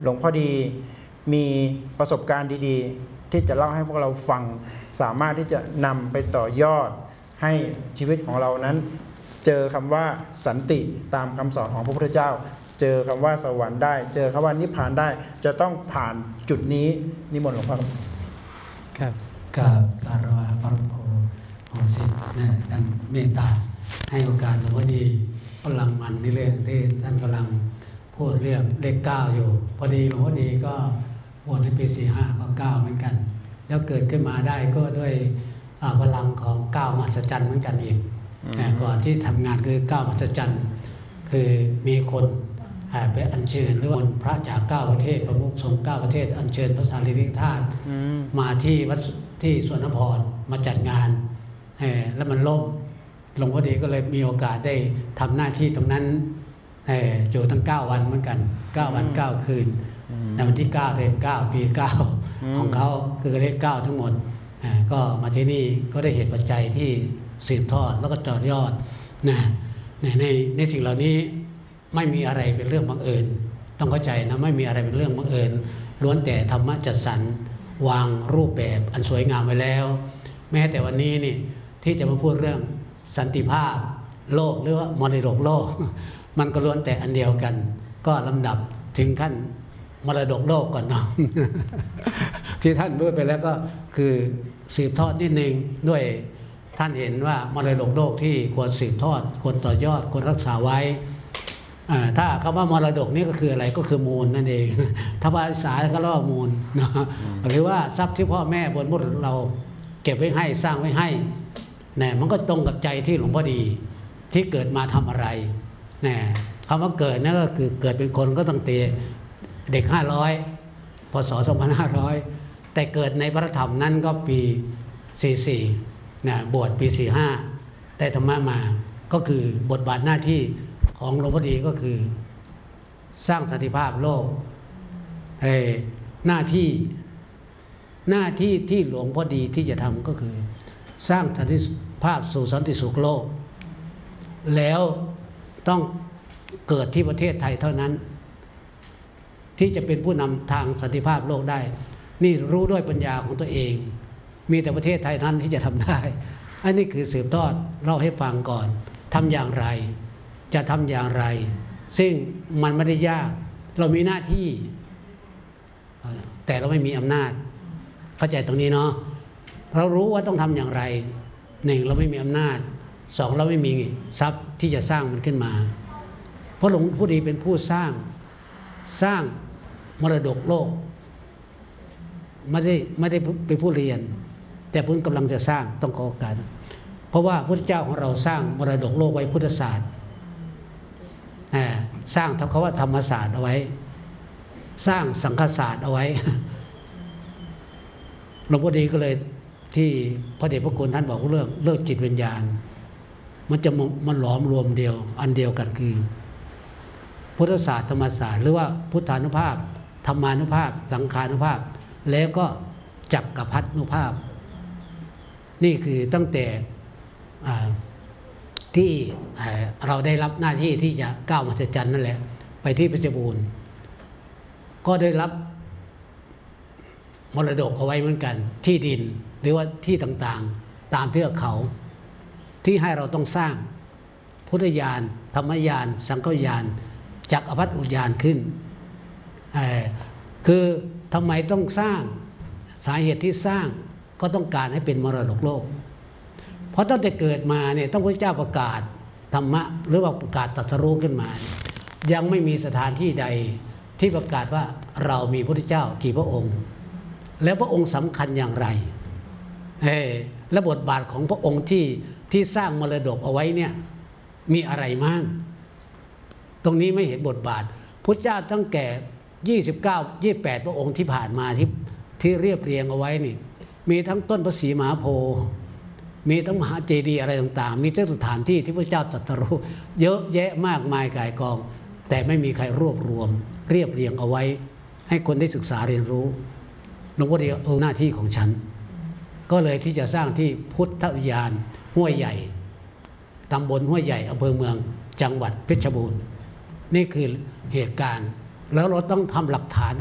หลวงพ่อดีมีประสบการณ์ดีๆที่จะเล่าให้พวกเราฟังสามารถที่จะนำไปต่อยอดให้ชีวิตของเรานั้นเจอคำว่าสันติตามคำสอนของพระพุทธเจ้าเจอคำว่าสวรรค์ได้เจอคำว่านิพพานได้จะต้องผ่านจุดนี้นิมนต์หลวงพ่อครับกับการวาพระโพธิ์สิทธิ์ท่านเมตตาให้โอกาสหลวงพ่อดีกำลังมันในเรื่องที่ท่านกำลังพูดเรื่องเลข9อยู่พอดีหลวงพ่อดีก็บวชในปี45ก็9เหมือนกันแล้วเกิดขึ้นมาได้ก็ด้วยพลังของ9มหัศจรรย์เหมือนกันเองก่อนที่ทำงานคือ9มหัศจรรย์คือมีคนไปอัญเชิญหรือว่าพระจาก9ประเทศประมุขสงฆ์9ประเทศอัญเชิญพระสารีริกธาตุมาที่วัดที่สวนนพรมาจัดงานแล้วมันล่มหลวงพ่อดีก็เลยมีโอกาสได้ทำหน้าที่ตรงนั้นอยู่ทั้ง9วันเหมือนกัน9วัน9คืนในวันที่9เดือน9ปี9ของเขาคือเลข9ทั้งหมดก็มาที่นี่ก็ได้เหตุปัจจัยที่สืบทอดแล้วก็ต่อยอดในสิ่งเหล่านี้ไม่มีอะไรเป็นเรื่องบังเอิญต้องเข้าใจนะไม่มีอะไรเป็นเรื่องบังเอิญล้วนแต่ธรรมะจัดสรรวางรูปแบบอันสวยงามไว้แล้วแม้แต่วันนี้นี่ที่จะมาพูดเรื่องสันติภาพโลกหรือว่ามรดกโลกมันก็ล้วนแต่อันเดียวกันก็ลำดับถึงขั้นมรดกโลกก่อนเนาะ ที่ท่านพูดไปแล้วก็คือสืบทอดนิดนึงด้วยท่านเห็นว่ามรดกโลกที่ควรสืบทอดควรต่อยอดควรรักษาไว้ถ้าคำว่ามรดกนี่ก็คืออะไรก็คือมูลนั่นเองถ้าภาษาก็เรียกว่ามูลนะหรือว่าทรัพย์ที่พ่อแม่บนบุตรเราเก็บไว้ให้สร้างไว้ให้เนี่ยมันก็ตรงกับใจที่หลวงพ่อดีที่เกิดมาทำอะไรเนี่ยคำว่าเกิดนั่นก็คือเกิดเป็นคนก็ต้องตีเด็ก500พศ2500แต่เกิดในพระธรรมนั้นก็ปี44เนี่ยบวชปี45ได้ธรรมะมาก็คือบทบาทหน้าที่ของหลวงพ่อดีก็คือสร้างสันติภาพโลกหน้าที่ที่หลวงพ่อดีที่จะทำก็คือสร้างสันติภาพสู่สันติสุขโลกแล้วต้องเกิดที่ประเทศไทยเท่านั้นที่จะเป็นผู้นำทางสันติภาพโลกได้นี่รู้ด้วยปัญญาของตัวเองมีแต่ประเทศไทยนั้นที่จะทำได้อันนี้คือสืบทอดเล่าให้ฟังก่อนทำอย่างไรจะทำอย่างไรซึ่งมันไม่ได้ยากเรามีหน้าที่แต่เราไม่มีอำนาจเข้าใจตรงนี้เนาะเรารู้ว่าต้องทำอย่างไร1เราไม่มีอำนาจ2เราไม่มีทรัพย์ที่จะสร้างมันขึ้นมาเพราะหลวงพ่อดีเป็นผู้สร้างมรดกโลกไม่ได้เป็นผู้เรียนแต่เพิ่งกำลังจะสร้างต้องขอโอกาสเพราะว่าพระพุทธเจ้าของเราสร้างมรดกโลกไว้พุทธศาสตร์สร้างคำว่าธรรมศาสตร์เอาไว้สร้างสังฆศาสตร์เอาไว้หลวงพ่อดีก็เลยที่พระเดชพระคุณท่านบอกเรื่องจิตวิญญาณมันหลอมรวมเดียวอันเดียวกันคือพุทธศาสตร์ธรรมศาสตร์หรือว่าพุทธานุภาพธรรมานุภาพสังขานุภาพแล้วก็จักรพรรดินุภาพนี่คือตั้งแต่ที่เราได้รับหน้าที่ที่จะก้าวมหัศจรรย์นั่นแหละไปที่เพชรบูรณ์ก็ได้รับมรดกเอาไว้เหมือนกันที่ดินหรือว่าที่ต่างๆตามเทือกเขาที่ให้เราต้องสร้างพุทธญาณธรรมญาณสังฆญาณจักรพรรดิอุญาณขึ้นคือทำไมต้องสร้างสาเหตุที่สร้างก็ต้องการให้เป็นมรดกโลกเพราะตั้งแต่เกิดมาเนี่ยต้องพระเจ้าประกาศธรรมะหรือว่าประกาศตรัสรู้ขึ้นมายังไม่มีสถานที่ใดที่ประกาศว่าเรามีพระพุทธเจ้ากี่พระองค์แล้วพระองค์สำคัญอย่างไรและบทบาทของพระองค์ที่สร้างมรดกเอาไว้เนี่ยมีอะไรมั่งตรงนี้ไม่เห็นบทบาทพุทธเจ้าตั้งแต่28พระองค์ที่ผ่านมาที่เรียบเรียงเอาไว้นี่มีทั้งต้นพระศรีมหาโพธิ์มีทั้งมหาเจดีย์อะไรต่างๆมีทั้งสถานที่ที่พระเจ้าตรัสรู้เยอะแยะมากมายก่ายกองแต่ไม่มีใครรวบรวมเรียบเรียงเอาไว้ให้คนได้ศึกษาเรียนรู้หลวงพ่อดีหน้าที่ของฉันก็เลยที่จะสร้างที่พุทธอุทยานห้วยใหญ่ตำบลห้วยใหญ่อำเภอเมืองจังหวัดเพชรบูรณ์นี่คือเหตุการณ์แล้วเราต้องทำหลักฐาน